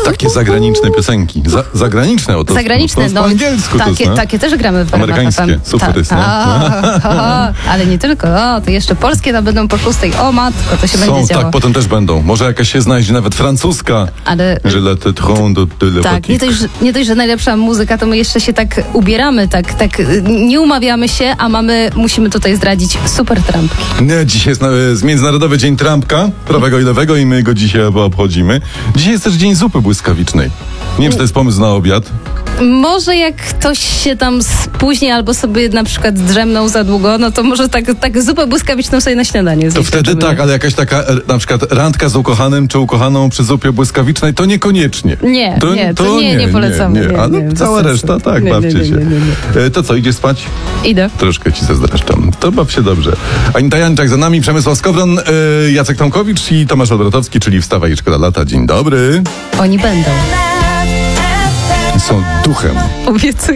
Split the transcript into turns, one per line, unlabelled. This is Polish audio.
Takie zagraniczne piosenki. Zagraniczne oto.
Zagraniczne,
po angielsku
takie też gramy w
amerykańskie, super jest, nie?
Ale nie tylko, to jeszcze polskie tam będą po 6. O matko, to się będzie działo.
Tak, potem też będą. Może jakaś się znajdzie nawet francuska.
Ale
Je la tetron de
tak, nie dość, że najlepsza muzyka, to my jeszcze się tak ubieramy, tak nie umawiamy się, a musimy tutaj zdradzić super trampki.
Nie, dzisiaj jest Międzynarodowy Dzień Trampka, prawego i lewego, i my go dzisiaj obchodzimy. Dzisiaj jest też Dzień Zupy Błyskawicznej. Nie wiem, czy to jest pomysł na obiad.
Może jak ktoś się tam spóźni albo sobie na przykład drzemnął za długo, no to może tak zupę błyskawiczną sobie na śniadanie zjeść.
To wtedy tak, ale jakaś taka na przykład randka z ukochanym czy ukochaną przy zupie błyskawicznej, to niekoniecznie.
Nie polecamy.
Ale cała reszta, tak, bawcie się. To co, idziesz spać?
Idę.
Troszkę ci zazdroszczam. To baw się dobrze. Anita Janczak za nami, Przemysław Skowron, Jacek Tomkowicz i Tomasz Olbratowski, czyli Wstawaj i Szkoda Lata. Dzień dobry.
Oni będą.
Są duchem.
Obiecuję.